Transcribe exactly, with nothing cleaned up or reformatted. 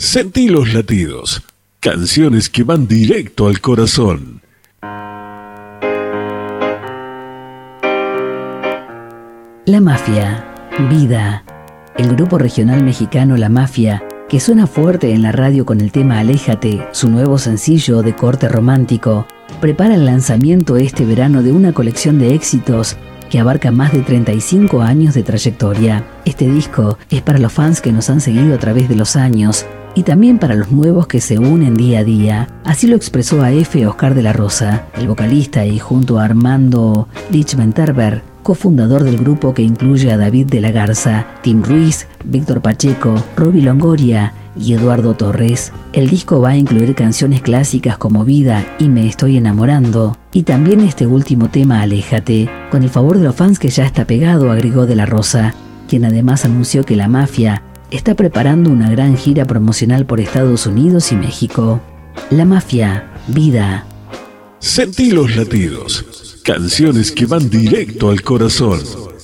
Sentí los latidos, canciones que van directo al corazón. La Mafia, Vida. El grupo regional mexicano La Mafia, que suena fuerte en la radio con el tema Aléjate, su nuevo sencillo de corte romántico, prepara el lanzamiento este verano de una colección de éxitos que abarca más de treinta y cinco años de trayectoria. Este disco es para los fans que nos han seguido a través de los años y también para los nuevos que se unen día a día. Así lo expresó a F. Oscar de la Rosa, el vocalista, y junto a Armando Lichtenberger, cofundador del grupo que incluye a David de la Garza, Tim Ruiz, Víctor Pacheco, Robbie Longoria y Eduardo Torres. El disco va a incluir canciones clásicas como Vida y Me Estoy Enamorando, y también este último tema Aléjate, con el favor de los fans que ya está pegado, agregó de la Rosa, quien además anunció que La Mafia está preparando una gran gira promocional por Estados Unidos y México. La Mafia, Vida. Sentí los latidos, canciones que van directo al corazón.